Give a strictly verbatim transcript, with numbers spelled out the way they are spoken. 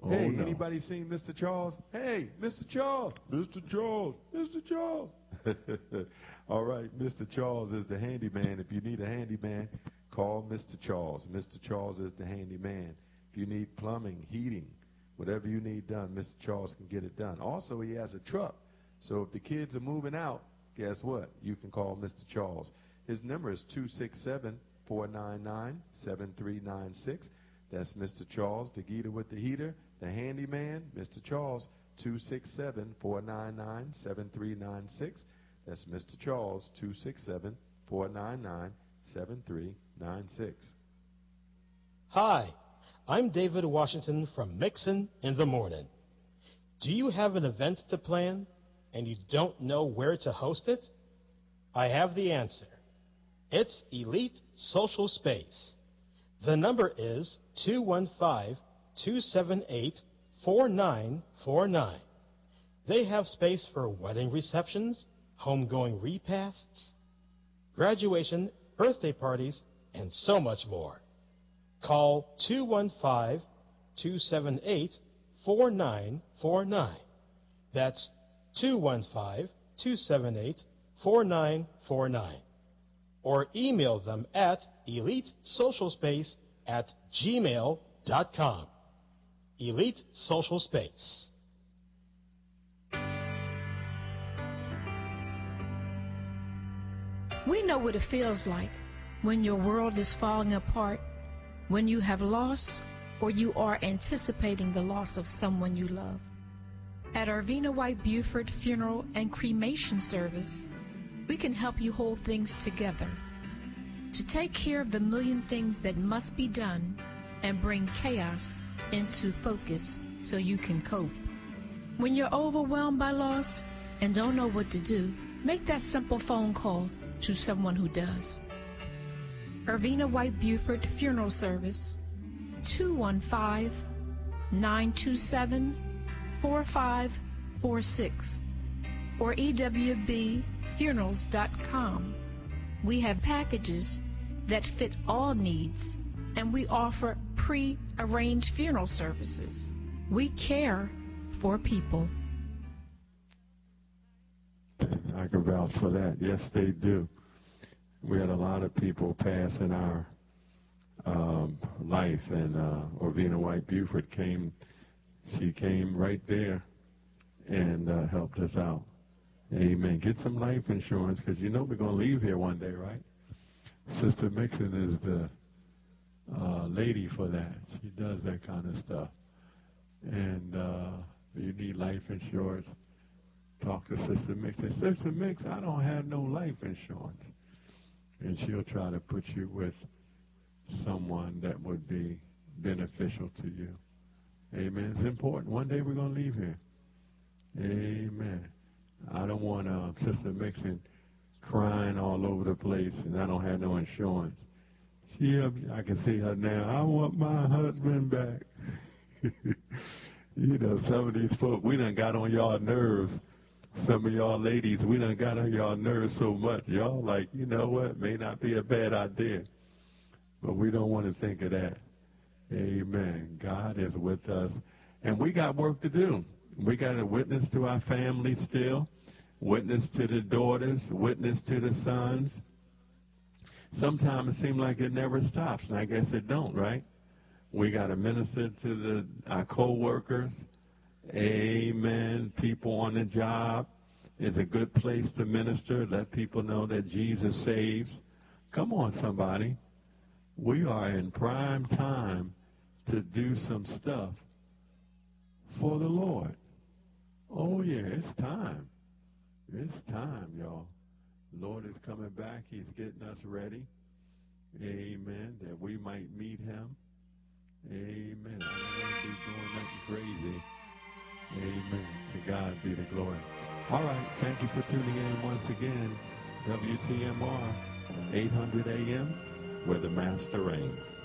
Oh, hey, no. anybody seen Mister Charles? Hey, Mister Charles, Mister Charles, Mister Charles. All right, Mister Charles is the handyman. If you need a handyman, call Mister Charles. Mister Charles is the handyman. If you need plumbing, heating, whatever you need done, Mister Charles can get it done. Also, he has a truck. So if the kids are moving out, guess what? You can call Mister Charles. His number is two six seven, four nine nine, seven three nine six. That's Mister Charles, the geeter with the heater, the handyman, Mister Charles, two six seven, four nine nine, seven three nine six. That's Mister Charles, two six seven, four nine nine, seven three nine six. Hi, I'm David Washington from Mixon in the Morning. Do you have an event to plan and you don't know where to host it? I have the answer. It's Elite Social Space. The number is two one five, two seven eight, four nine four nine. They have space for wedding receptions, homegoing repasts, graduation, birthday parties, and so much more. Call two one five, two seven eight, four nine four nine. That's two one five, two seven eight, four nine four nine. Or email them at elite social space at gmail dot com. Elite Social Space. We know what it feels like when your world is falling apart, when you have lost or you are anticipating the loss of someone you love. At Arvina White Buford Funeral and Cremation Service, we can help you hold things together to take care of the million things that must be done and bring chaos into focus so you can cope. When you're overwhelmed by loss and don't know what to do, make that simple phone call to someone who does. Arvina White Buford Funeral Service, two one five, nine two seven, four five four six, or E W B funerals dot com. We have packages that fit all needs, and we offer pre-arranged funeral services. We care for people. I can vouch for that. Yes, they do. We had a lot of people pass in our um, life, and uh, Arvina White Buford came, she came right there and uh, helped us out. Amen. Get some life insurance, because you know we're going to leave here one day, right? Sister Mixon is the uh, lady for that. She does that kind of stuff. And uh, if you need life insurance, talk to Sister Mixon. Sister Mix, I don't have no life insurance. And she'll try to put you with someone that would be beneficial to you. Amen. It's important. One day we're going to leave here. Amen. I don't want uh, Sister Mixon crying all over the place, and I don't have no insurance. She, I can see her now. I want my husband back. You know, some of these folk, we done got on y'all nerves. Some of y'all ladies, we done got on y'all nerves so much. Y'all like, you know what, may not be a bad idea. But we don't want to think of that. Amen. God is with us. And we got work to do. We got to witness to our family still. Witness to the daughters. Witness to the sons. Sometimes it seems like it never stops, and I guess it don't, right? We got to minister to the our co-workers. Amen. People on the job is a good place to minister. Let people know that Jesus saves. Come on, somebody. We are in prime time to do some stuff for the Lord. Oh, yeah, it's time. It's time, y'all. The Lord is coming back. He's getting us ready. Amen. That we might meet him. Amen. I don't want to be doing nothing crazy. Amen. To God be the glory. All right. Thank you for tuning in once again. W T M R eight hundred A M, where the Master reigns.